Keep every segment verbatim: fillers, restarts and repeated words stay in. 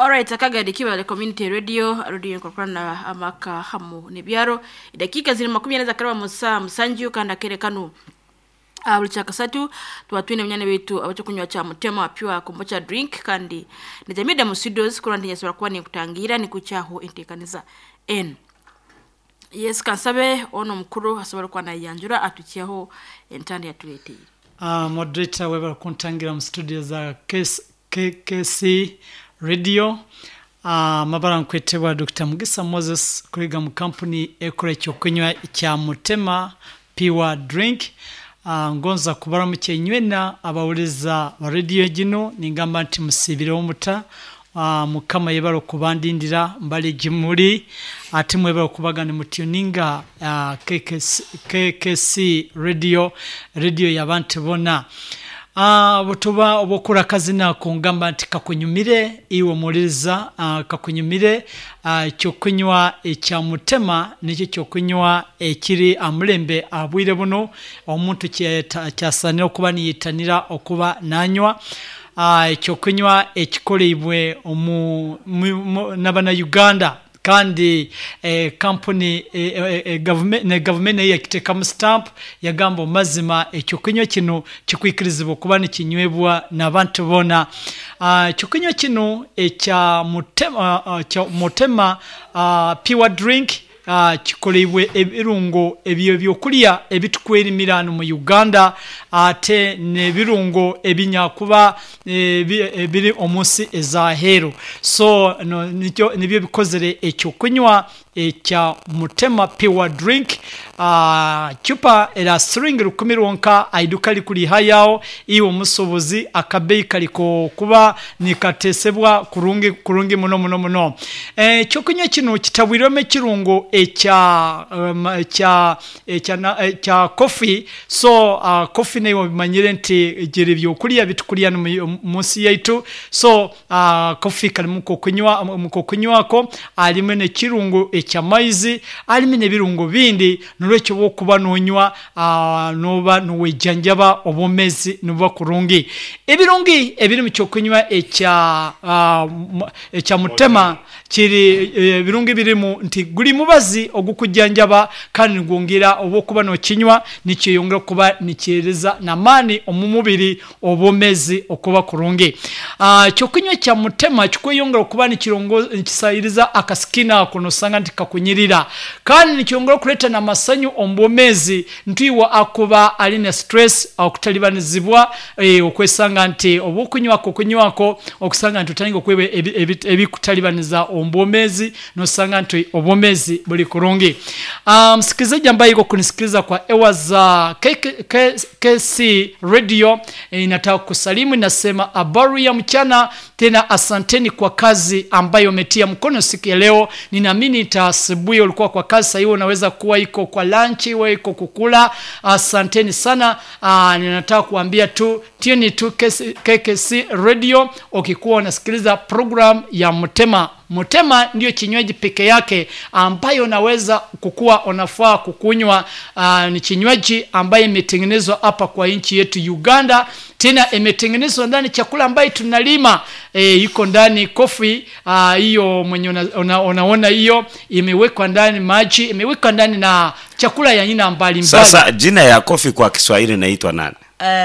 Alright, akaga dikiwa le community radio radio kwa na amaka hamu ni biaro dakika zili makumi za karaba musa musanju kanda kere kanu Uh, ulichaka satu tuwatuine mnyane wetu awacho kunywa cha mutema wapiwa kumbocha drink kandi nijamida musidos kurandi nyesura kwa ni kutangira ni kuchaho intekaniza N. Yes, kansabe ono mkuru asabari kwa na yanjura atuchiaho entandi ya tuweti. Uh, moderator wewe kuntangira mstudio za K K C radio. Uh, mabara mkwetewa Doctor Mugisa Moses kuriga mkampuni ekore chokunywa cha mutema piwa drink. Uh, ngonza kubara muke nywena abawuliza ba radio gino ningamba nti musibire omuta uh, mukama yebaro kubandindira mbali jimuri ati mwebaro kubagana mutuninga uh, K K C radio radio yabantu bona Ah uh, butuba obokura kazina kungamba nti kakunyumire iwe muliza uh, kakunyumire uh, cyokunywa ekya mutema n'icyo cyokunywa ekiri amulembe abwire buno omuntu kyasane okuba niyitanira okuba nanywa uh, cyokunywa ekikolebwe omu nabana Uganda kandi eh, company eh, eh, government ne government ya kiteka mu stamp yagambo mazima ekyokunywa kino kikwikirizibwa kuba ni kinywebwa nabantu bona uh, kyokunywa kino ekya mutema uh, kya mutema uh, pure drink uh, kikolebwe ebirungo ebyo byokulya ebitukwera mirano mu Uganda ate uh, ne birungo ebinyakuba ebiri uh, omusi ezahero so no nibyo nibyo bikozere ekyokunywa ekya mutema pure drink uh, chupa era string rukumi ronka aiduka likuli hayao iwo musobozi akabeyi kaliko kuba nikatesebwa kurungi kurungi muno muno muno eh chokunywa kino kitabwirome kirungo ekya um, ekya ekya ekya coffee so uh, coffee nayo bimanyire nti gere byokulya bitukulya munsi yaitu so uh, coffee kalimu kokunywa mukokunywako alime ne kirungo ekya maizi alime ne birungo bindi nolwekyo bokuba nonywa uh, noba nowejanjaba obomezi noba kurungi ebirungi ebiri mu kyokunywa ekya uh, ekya mutema kiri e, birungi birimu nti guli mubazi ogukujanjaba kandi ngongera obokuba no kinywa nikyo yongera kuba nikyereza namani omumubiri obomezi okuba kurungi uh, kyokunywa kya mutema kikweyongera kuba ni kirongo nikisayiriza akaskina kuno sanga nti kakunyirira kandi nikyongera kuleta na masanyu ombomezi ntiwa akuba alina stress okutalibanizibwa e, okwesanga nti obukunywa ko kunywako okusanga nti tango kwebe ebikutalibaniza ebi ombomezi no sanga nti obomezi buli kurungi um sikizaji ambaye iko kunisikiliza kwa ewa za K C radio e, inataka kusalimu nasema habari ya mchana tena asanteni kwa kazi ambayo umetia mkono siku ya leo ninaamini itaasibuye ulikuwa kwa kazi sasa hiyo unaweza kuwa iko kwa lunch wewe iko kukula asanteni sana uh, ninataka kuambia tu tieni tu K K C radio ukikuwa unasikiliza program ya mutema mutema ndio kinywaji peke yake ambayo unaweza kukua unafaa kukunywa uh, ni kinywaji ambayo imetengenezwa hapa kwa nchi yetu Uganda tena imetengenezwa ndani chakula ambayo tunalima e, iko ndani coffee hiyo uh, mwenye una, unaona hiyo imewekwa ndani maji imewekwa ndani na chakula ya aina mbalimbali. Sasa jina ya coffee kwa Kiswahili inaitwa nani?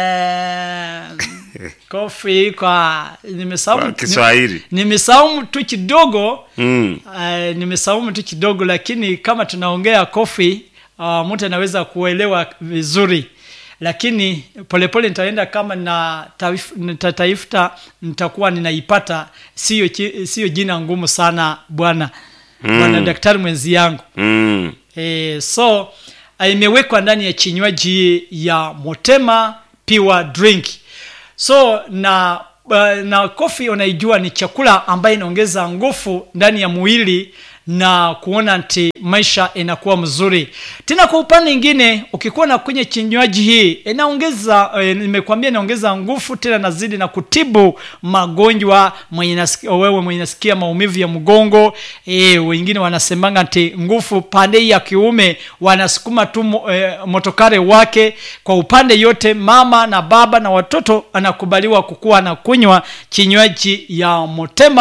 Uh, coffee kwa nimesahau Kiswahili. Nimesahau tu kidogo. Mm. Uh, nimesahau tu kidogo lakini kama tunaongea coffee uh, mtu anaweza kuelewa vizuri. Lakini polepole nitaenda kama na taifuta nitakuwa ninaipata sio sio jina ngumu sana bwana. Mm. Bwana daktari mwenzi yangu. Mm. Eh so imewekwa ndani ya kinywaji ya mutema pure drink. So na uh, na coffee unaijua ni chakula ambayo inaongeza nguvu ndani ya mwili na kuona nti maisha inakuwa mzuri. Tena kwa upande mwingine ukikuwa na kwenye kinywaji hii inaongeza e, nimekuambia inaongeza nguvu tena nazidi na kutibu magonjwa mwenye nasikia wewe mwenye nasikia maumivu ya mgongo eh wengine wanasemanga ati nguvu pande ya kiume wanasukuma tu e, motokare wake kwa upande yote mama na baba na watoto anakubaliwa kukua na kunywa kinywaji ya mutema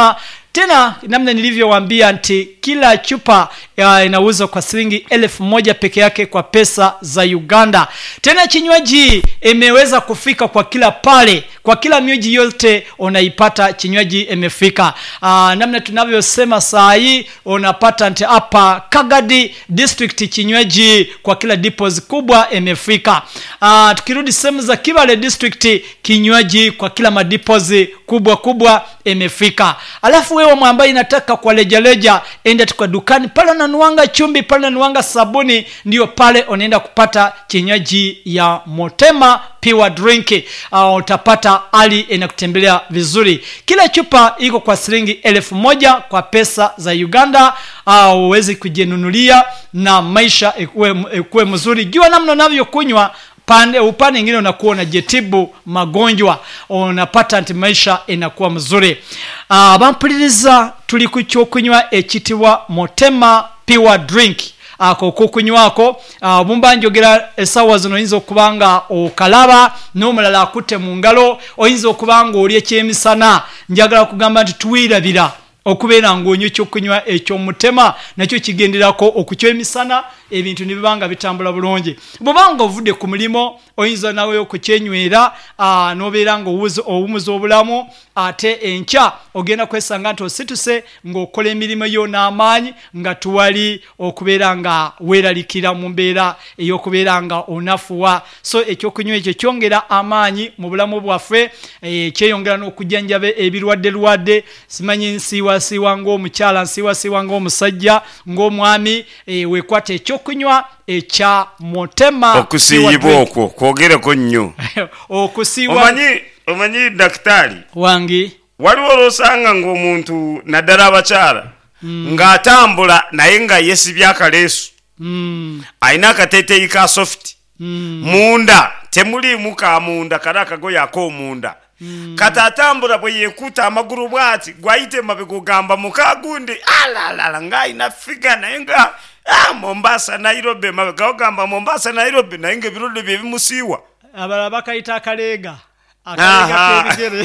Tena namna nilivyowaambia nti kila chupa uh, inauzwa kwa shilingi elfu moja peke yake kwa pesa za Uganda. Tena kinywaji imeweza kufika kwa kila pale, kwa kila miji yote unaipata kinywaji imefika. Uh, namna tunavyosema saa hii unapata nti hapa Kagadi district kinywaji kwa kila depots kubwa imefika. Uh, tukirudi sehemu za Kibale district kinywaji kwa kila madipozi kubwa kubwa imefika. Alafu wewe ambaye inataka kwa leja leja, enda kwa dukani pale na nuanga chumbi, pale na nuanga sabuni, ndio pale unaenda kupata kinywaji ya Motema Pure Drink. Uh, utapata hali inakutembelea vizuri. Kila chupa iko kwa shilingi elfu moja kwa pesa za Uganda. Uh, uweze kujinunulia na maisha ikuwe mzuri. Jua namna unavyokunywa, pande upande mwingine unakuwa unajitibu magonjwa, unapata anti maisha inakuwa mzuri. Ah uh, bampuliriza tuli kuchokunywa ekitiwa Motema Pure Drink. Ako kukunywako uh, bumba njogera esawa zino inzo kubanga okalaba n'omulala akute mu ngalo, oyinza okubanga oli ekyemisana. Njagala kugamba nti tuwirabira okubeera ng'onywa ekyokunywa ekyo Motema nakyo kigenderako okuky'emisana, ebintu nibibanga bitambula bulungi. Bw'obanga ovudde ku mulimo oyinza nawe okukyenywera uh, n'obeera ng'owuzi owumuza obulamu, ate enkya ogenda kwesanga nti osituse ng'okola emirimu yo n'amaanyi nga tuwali okubeera nga weeralikira mu mbeera ey'okubeera nga onafuwa. So ekyokunywa ekyo kyongera amaanyi mu bulamu bwaffe, e, kyeyongera n'okujjanjaba ebirwadde lwadde. Simanyi nsiwa siwa ng'omukyala, nsiwa siwa ng'omusajja, ng'omwami, e, wekwate ekyokunywa ekya Motema okusiyibwa okwo kwogereko nnyo. Okusiwa omanyi omanyi daktari wangi waliwo losanga ng'omuntu naddala abakyala mm. ng'atambula naye nga yesibye akaleesu mm. ayina akateeteeyi ka soft mm. munda temuliimu ka munda kala akagoye ak'omunda mm. kati atambula bwe yeekuuta amagulu bw'ati gwayite mabega ogamba mukagundi alalala ng'ayina figa naye nga ah, Mombasa Nairobi mabega ogamba Mombasa Nairobi naye ng'ebirudde bye bimusiiwa. Abalala bakayita akaleega akaleega k'ebigere.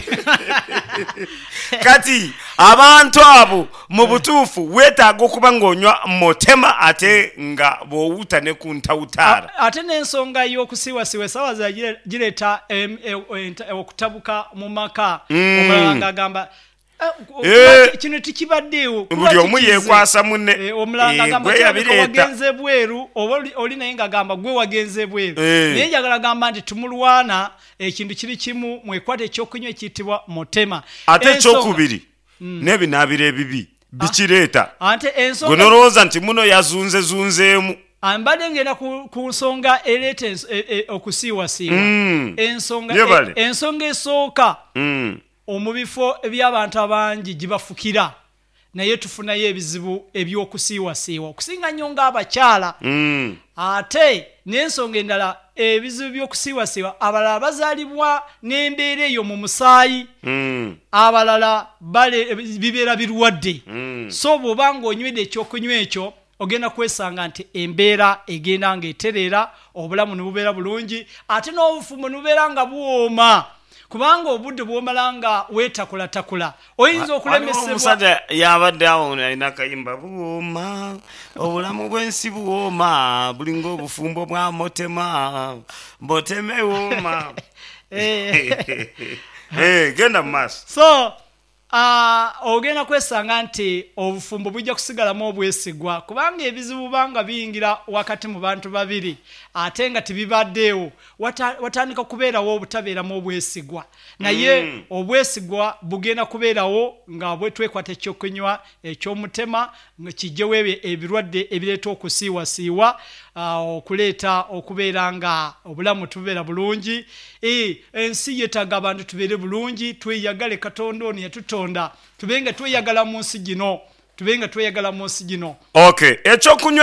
Kati abantu abo mu butuufu weetaaga okuba ng'onywa Motema ate nga bw'owuta ne ku ntawutaara. Ate n'ensonga y'okusiwasiwa essaawa za gireeta okutabuka mu maka. Omulala ng'agamba kino tikibaddeewo, buli omu yeekwasa munne. Omulala ng'agamba wagenze bweru, oba oli naye ng'agamba gwe wagenze bweru. Naye njagala gamba nti tumulwana ekintu kiri kimu, mwekwata ekyokunywa ekiyitibwa Motema. Ate ekyokubiri n'ebinaabiro ebibi bikireeta. Ate ensonga gwe nolowooza nti muno yazunze zunzeemu. Ambadde ngenda ku, ku nsonga ereeta e, e, okusiiwasiiwa. Mm. Ensonga e, ensonga esooka mm. omubifo eby'abantu abangi gibafukira, naye tufunayo ebizibu eby'okusiiwasiiwa okusinga nnyo ng'abakyala. mm. Ate n'ensonga endala ebizibu by'okusiiwasiiwa, abalala bazaalibwa n'embeera eyo mu musaayi mm. abalala bale bibeera birwadde. mm. So bw'oba ng'onywedde ekyokunywa ekyo ogenda kwesanga nti embeera egenda ng'etereera, obulamu ne bubeera bulungi, ate n'obufumo ne bubeera nga buwooma. Kubanga obudde bw'omala nga weetakulatakula oyinza okulemesebwa. Omusajja yabadde awo alina akayimba buwooma, obulamu bw'ensi buwooma, bulinga obufumbo bwa Motema, Motema wooma. Genda mu maaso. So Uh, ogenda kwesanga nti obufumbo bujja kusigalamu obwesigwa, kubanga ebizibu banga biyingira wakati mu bantu babiri ate nga tibibaddeewo, watandika kubeerawo obutabeeramu obwesigwa. Naye mm. obwesigwa bugenda kubeerawo nga bwe twekwata ekyokunywa eky'Omutema nga kijjewo ebirwadde ebireeta okusiiwasiiwa, uh, okuleeta okubeera nga obulamu tubeera bulungi. E, ensi yeetaaga abantu tubeere bulungi, tweyagale Katonda ono yatutonda, tubenga tweyagala mu nsi gino, tubenga tweyagala mu nsi gino. Okay, ekyokunywa